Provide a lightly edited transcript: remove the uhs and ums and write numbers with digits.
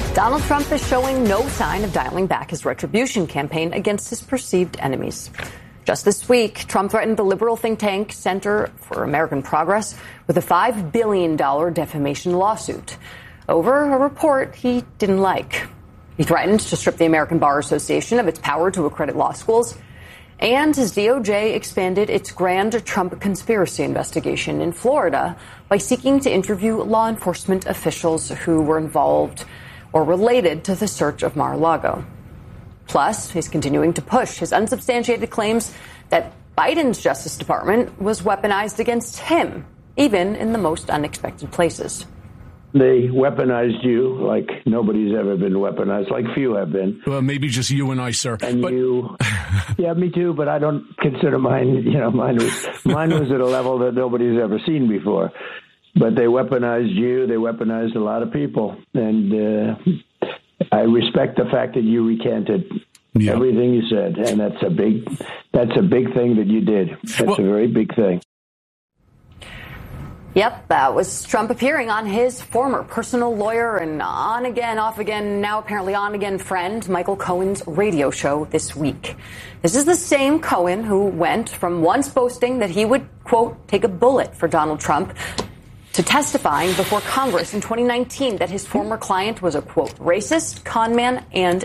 Donald Trump is showing no sign of dialing back his retribution campaign against his perceived enemies. Just this week, Trump threatened the liberal think tank Center for American Progress with a $5 billion defamation lawsuit over a report he didn't like. He threatened to strip the American Bar Association of its power to accredit law schools. And his DOJ expanded its grand Trump conspiracy investigation in Florida by seeking to interview law enforcement officials who were involved or related to the search of Mar-a-Lago. Plus, he's continuing to push his unsubstantiated claims that Biden's Justice Department was weaponized against him, even in the most unexpected places. They weaponized you like nobody's ever been weaponized, like few have been. Well, maybe just you and I, sir. And you, yeah, me too. But I don't consider mine. Mine was at a level that nobody's ever seen before. But they weaponized you. They weaponized a lot of people, and I respect the fact that you recanted everything you said, and that's a big thing that you did. That's a very big thing. Yep, that was Trump appearing on his former personal lawyer and on again, off again, now apparently on again friend Michael Cohen's radio show this week. This is the same Cohen who went from once boasting that he would, quote, take a bullet for Donald Trump to testifying before Congress in 2019 that his former client was a, quote, racist, con man, and